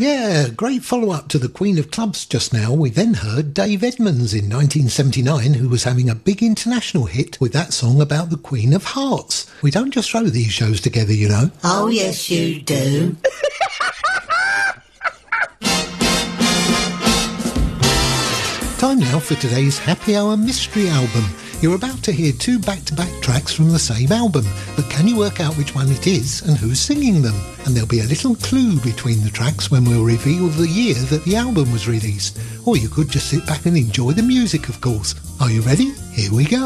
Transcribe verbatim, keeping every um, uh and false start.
Yeah, great follow-up to the Queen of Clubs just now. We then heard Dave Edmunds in nineteen seventy-nine, who was having a big international hit with that song about the Queen of Hearts. We don't just throw these shows together, you know. Oh, yes, you do. Time now for today's Happy Hour Mystery Album. You're about to hear two back-to-back tracks from the same album, but can you work out which one it is and who's singing them? And there'll be a little clue between the tracks when we'll reveal the year that the album was released. Or you could just sit back and enjoy the music, of course. Are you ready? Here we go.